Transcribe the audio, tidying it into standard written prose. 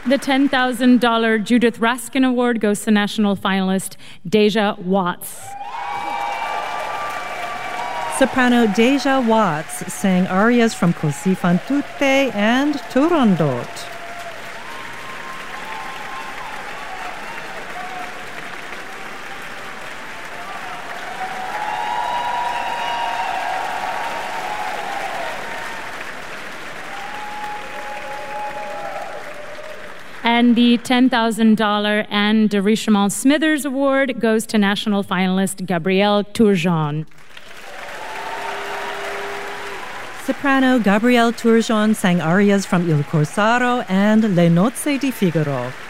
The $10,000 Judith Raskin Award goes to national finalist Deja Watts. Soprano Deja Watts sang arias from Così fan tutte and Turandot. And the $10,000 Anne de Richemont Smithers Award goes to national finalist Gabrielle Turgeon. Soprano Gabrielle Turgeon sang arias from Il Corsaro and Le Nozze di Figaro.